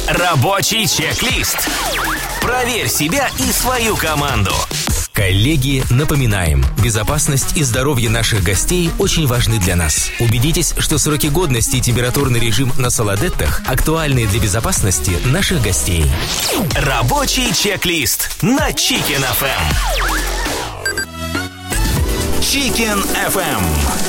Рабочий чек-лист. Проверь себя и свою команду. Коллеги, напоминаем, безопасность и здоровье наших гостей очень важны для нас. Убедитесь, что сроки годности и температурный режим на Солодеттах актуальны для безопасности наших гостей. Рабочий чек-лист на Chicken FM. Chicken FM.